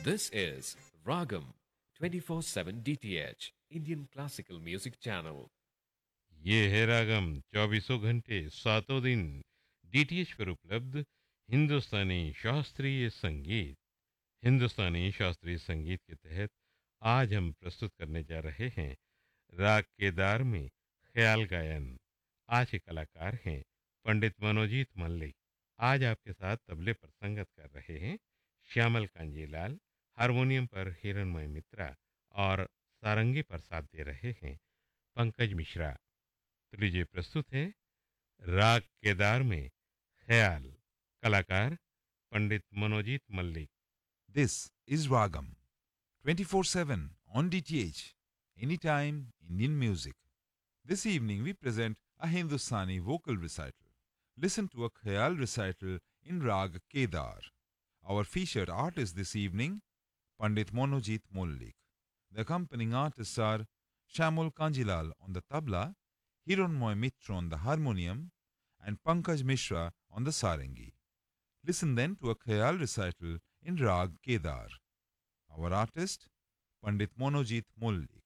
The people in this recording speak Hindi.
This is Ragam 24/7 DTH Indian Classical Music Channel. ये है रागम 24 घंटे 7 दिन डीटीएच पर उपलब्ध हिंदुस्तानी शास्त्रीय संगीत। हिंदुस्तानी शास्त्रीय संगीत के तहत आज हम प्रस्तुत करने जा रहे हैं राग केदार में ख्याल गायन। आज के कलाकार हैं पंडित मनोजीत मल्लिक। आज आपके साथ तबले पर संगत कर रहे हैं श्यामल कांजीलाल, हारमोनियम पर हिरणमय मित्रा और सारंगी पर साथ दे रहे हैं पंकज मिश्रा। तो लीजिए प्रस्तुत है राग केदार में ख्याल। कलाकार पंडित Manojit Mallik. This is Ragam 24/7 on DTH, anytime Indian music. This evening we present a Hindustani vocal recital. Listen to a Khayal recital in Rag Kedar. Our featured artist this evening, Pandit Monojit Mollik. The accompanying artists are Shamul Kanjilal on the tabla, Hiranmoy Mitra on the harmonium, and Pankaj Mishra on the sarangi. Listen then to a Khayal recital in Rag Kedar. Our artist, Pandit Monojit Mollik.